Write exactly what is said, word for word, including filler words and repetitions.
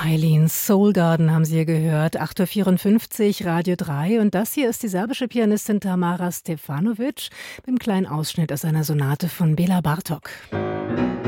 Eileen's Soul Garden haben Sie hier gehört. acht Uhr vierundfünfzig, Radio drei. Und das hier ist die serbische Pianistin Tamara Stefanovic mit einem kleinen Ausschnitt aus einer Sonate von Bela Bartok.